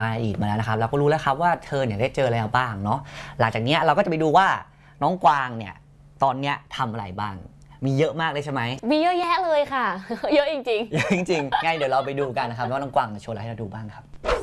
อดีตมาแล้วนะครับเราก็รู้แล้วครับว่าเธอเนี่ยได้เจออะไรมาบ้างเนาะหลังจากนี้เราก็จะไปดูว่าน้องกวางเนี่ยตอนเนี้ยทำอะไรบ้างมีเยอะมากเลยใช่ไหมมีเยอะแยะเลยค่ะ เยอะจริงๆเยอะจริงๆไงเดี๋ยวเราไปดูกันนะครับว่าน้องกวางจะโชว์อะไรให้เราดูบ้างครับ